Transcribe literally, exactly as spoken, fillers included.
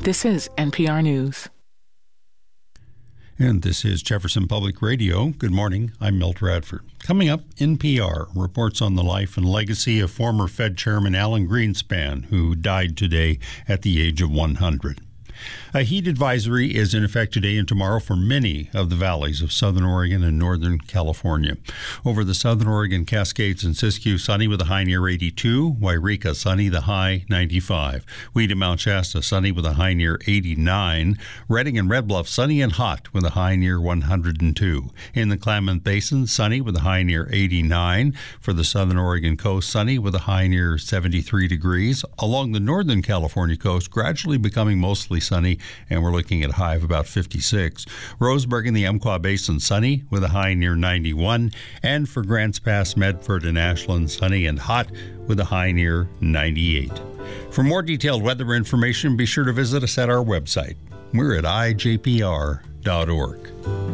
This is N P R News. And this is Jefferson Public Radio. Good morning. I'm Milt Radford. Coming up, N P R reports on the life and legacy of former Fed Chairman Alan Greenspan, who died today at the age of one hundred. A heat advisory is in effect today and tomorrow for many of the valleys of southern Oregon and northern California. Over the southern Oregon Cascades and Siskiyou, sunny with a high near eighty-two. Wairika, sunny, the high ninety-five. Weed and Mount Shasta, sunny with a high near eighty-nine. Redding and Red Bluff, sunny and hot with a high near one hundred two. In the Klamath Basin, sunny with a high near eighty-nine. For the southern Oregon coast, sunny with a high near seventy-three degrees. Along the northern California coast, gradually becoming mostly sunny, and we're looking at a high of about fifty-six. Roseburg in the Umpqua Basin, sunny with a high near ninety-one. And for Grants Pass, Medford, and Ashland, sunny and hot with a high near ninety-eight. For more detailed weather information, be sure to visit us at our website. We're at I J P R dot org.